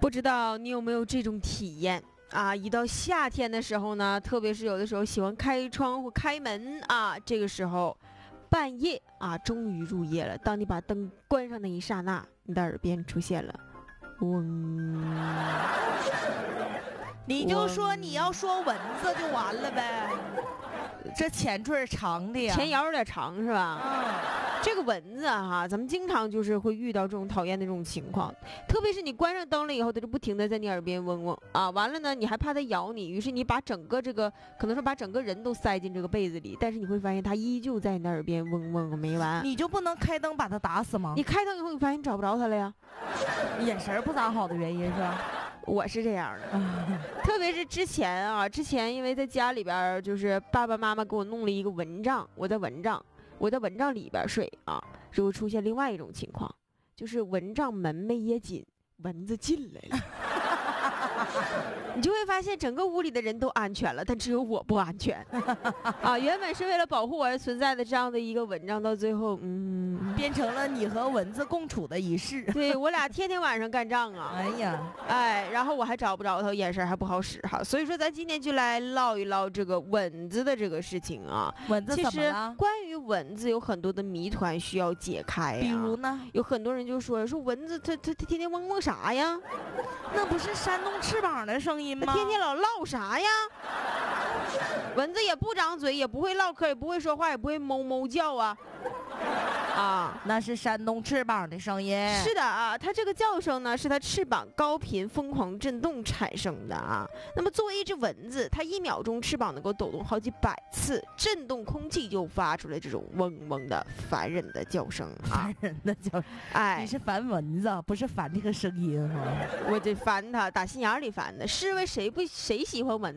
不知道你有没有这种体验啊？一到夏天的时候呢，特别是有的时候喜欢开窗户开门啊，这个时候半夜啊，终于入夜了。当你把灯关上那一刹那，你的耳边出现了嗡。 你就说你要说蚊子就完了呗，这前缀长的呀， 前摇有点长是吧？这个蚊子哈，咱们经常就是会遇到这种讨厌的这种情况，特别是你关上灯了以后，它就不停的在你耳边嗡嗡啊，完了呢，你还怕它咬你，于是你把整个这个可能说把整个人都塞进这个被子里，但是你会发现它依旧在你的耳边嗡嗡没完。 你就不能开灯把它打死吗？ 你开灯以后，你发现你找不着它了呀， 眼神不咋好的原因是吧？ 我是这样的，特别是之前因为在家里边就是爸爸妈妈给我弄了一个蚊帐，我在蚊帐里边睡啊，就会出现另外一种情况，就是蚊帐门没掖紧，蚊子进来了。你就会发现整个屋里的人都安全了，但只有我不安全啊！原本是为了保护我而存在的这样的一个蚊帐，到最后， 变成了你和蚊子共处的仪式。 对，我俩天天晚上干仗啊！ 哎呀， 然后我还找不着他，眼神还不好使哈。所以说，咱今天就来唠一唠这个蚊子的这个事情啊。 蚊子怎么了？ 其实关于蚊子有很多的谜团需要解开比如呢？ 有很多人就说蚊子它天天嗡嗡啥呀？ 那不是扇动翅膀的声音吗？ 天天老唠啥呀？蚊子也不张嘴，也不会唠嗑，也不会说话，也不会哞哞叫啊。 那是扇动翅膀的声音。 是的啊，它这个叫声呢，是它翅膀高频疯狂震动产生的啊。那么作为一只蚊子，它1秒钟翅膀能够抖动好几百次，震动空气就发出来这种嗡嗡的烦人的叫声啊。 烦人的叫声，你是烦蚊子，不是烦这个声音哈。 我这烦它，打心眼里烦的。试问谁喜欢蚊子？